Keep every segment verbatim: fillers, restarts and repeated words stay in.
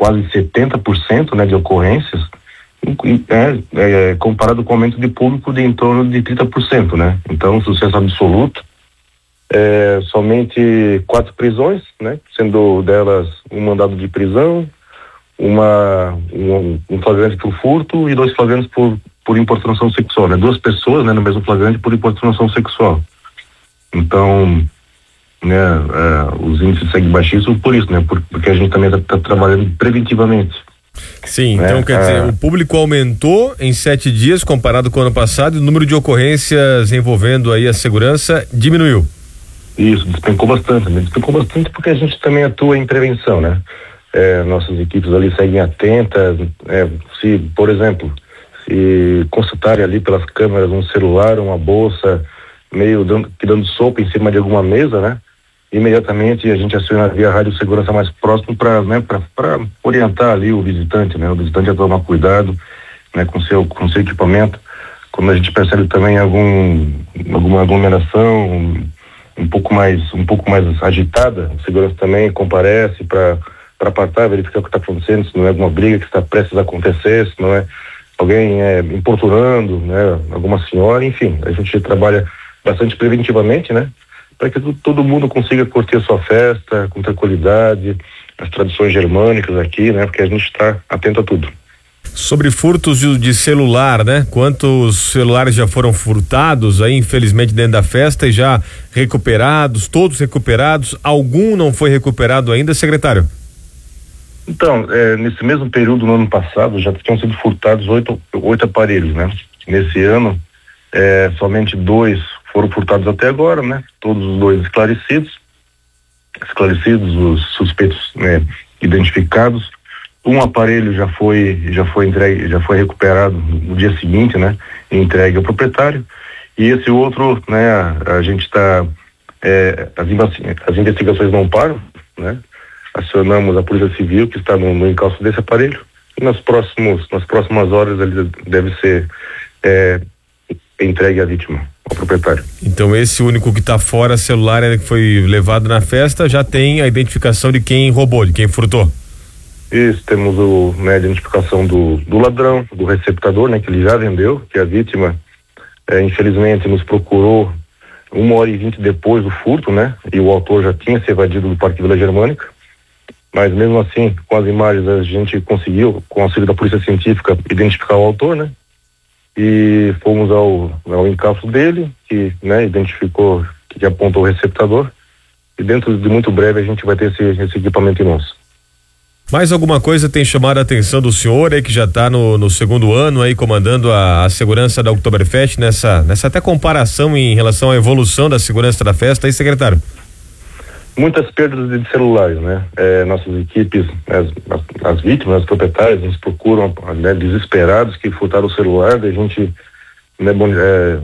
quase setenta por cento, né, de ocorrências, é, é, comparado com o aumento de público de em torno de trinta por cento, né? Então, sucesso absoluto. É, somente quatro prisões, né? Sendo delas um mandado de prisão, uma, um, um flagrante por furto e dois flagrantes por, por importunação sexual, né? Duas pessoas, né, no mesmo flagrante por importunação sexual. Então, né, é, os índices seguem baixíssimos por isso, né? Por, porque a gente também está tá trabalhando preventivamente. Sim, então é, quer dizer, o público aumentou em sete dias comparado com o ano passado e o número de ocorrências envolvendo aí a segurança diminuiu. Isso, despencou bastante, né? Despencou bastante porque a gente também atua em prevenção, né? É, nossas equipes ali seguem atentas, é, se, por exemplo, se constatarem ali pelas câmeras um celular, uma bolsa, meio dando, dando sopa em cima de alguma mesa, né? Imediatamente a gente aciona via rádio segurança mais próximo para, né, para orientar ali o visitante, né? O visitante a tomar cuidado, né, com seu com seu equipamento. Quando a gente percebe também algum alguma aglomeração um, um pouco mais um pouco mais agitada, a segurança também comparece para para apartar, verificar o que está acontecendo, se não é alguma briga que está prestes a acontecer, se não é alguém é, importunando, né, alguma senhora, enfim, a gente trabalha bastante preventivamente, né? Para que todo mundo consiga curtir a sua festa com tranquilidade, as tradições germânicas aqui, né? Porque a gente está atento a tudo. Sobre furtos de, de celular, né? Quantos celulares já foram furtados aí, infelizmente, dentro da festa e já recuperados, todos recuperados, algum não foi recuperado ainda, secretário? Então, é, nesse mesmo período no ano passado já tinham sido furtados oito, oito aparelhos, né? Nesse ano, é, somente dois foram furtados até agora, né? Todos os dois esclarecidos, esclarecidos, os suspeitos, né, identificados. Um aparelho já foi, já foi entregue, já foi recuperado no dia seguinte, né? E entregue ao proprietário. E esse outro, né? A, a gente está, é, as, as investigações não param, né? Acionamos a Polícia Civil que está no, no encalço desse aparelho. E nas próximos, nas próximas horas ele deve ser é, entregue à vítima, ao proprietário. Então esse único que está fora, celular, ele que foi levado na festa, já tem a identificação de quem roubou, de quem furtou? Isso, temos o, né, a identificação do, do ladrão, do receptador, né, que ele já vendeu, que a vítima, é, infelizmente, nos procurou uma hora e vinte depois do furto, né, e o autor já tinha se evadido do Parque Vila Germânica, mas mesmo assim, com as imagens, a gente conseguiu, com o auxílio da Polícia Científica, identificar o autor, né, e fomos ao, ao encalço dele, que, né, identificou, que apontou o receptador, e dentro de muito breve a gente vai ter esse, esse equipamento em mãos. Mais alguma coisa tem chamado a atenção do senhor aí que já está no, no segundo ano aí comandando a, a segurança da Oktoberfest nessa, nessa até comparação em relação à evolução da segurança da festa aí, secretário? Muitas perdas de celulares, né? É, nossas equipes, as, as, as vítimas, as proprietárias, nos procuram, né, desesperados que furtaram o celular, a gente, né, bom, é,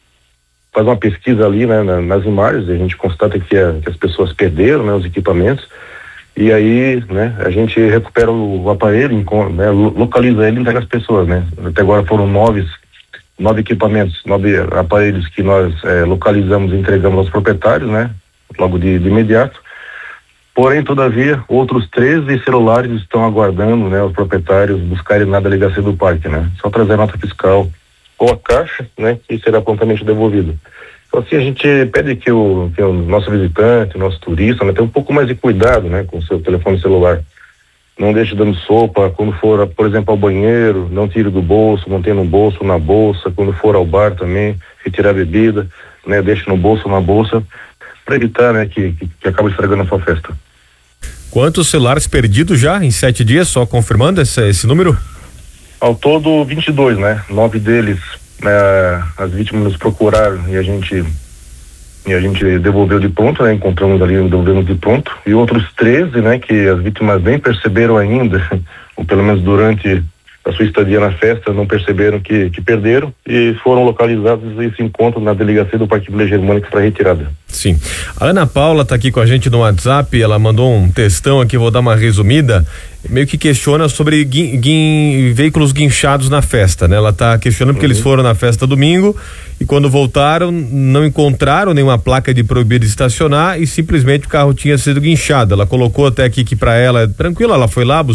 faz uma pesquisa ali, né, nas imagens, a gente constata que, a, que as pessoas perderam, né, os equipamentos. E aí, né, a gente recupera o, o aparelho, né, localiza ele e entrega as pessoas, né. Até agora foram nove, nove equipamentos, nove aparelhos que nós é, localizamos e entregamos aos proprietários, né, logo de, de imediato. Porém, todavia, outros treze celulares estão aguardando, né, os proprietários buscarem na delegacia do parque, né. Só trazer a nota fiscal ou a caixa, né, que será prontamente devolvido. Então, assim, a gente pede que o, que o nosso visitante, o nosso turista, né, tenha um pouco mais de cuidado, né, com o seu telefone celular. Não deixe dando sopa, quando for, por exemplo, ao banheiro, não tire do bolso, mantenha no bolso, na bolsa, quando for ao bar também, retirar a bebida, né, deixe no bolso, na bolsa, para evitar, né, que, que, que acabe estragando a sua festa. Quantos celulares perdidos já em sete dias, só confirmando esse, esse número? Ao todo, vinte e dois, né, nove deles, né, as vítimas nos procuraram e a gente e a gente devolveu de pronto, né, encontramos ali, devolvemos de pronto, e outros treze, né, que as vítimas nem perceberam ainda, ou pelo menos durante a sua estadia na festa, não perceberam que, que perderam e foram localizados e se encontram na delegacia do Parque Vila Germânica para retirada. Sim. A Ana Paula está aqui com a gente no WhatsApp, ela mandou um textão aqui, vou dar uma resumida, meio que questiona sobre guin, guin, veículos guinchados na festa, né? Ela está questionando porque uhum. eles foram na festa domingo e quando voltaram não encontraram nenhuma placa de proibido estacionar e simplesmente o carro tinha sido guinchado. Ela colocou até aqui que para ela, tranquilo, ela foi lá,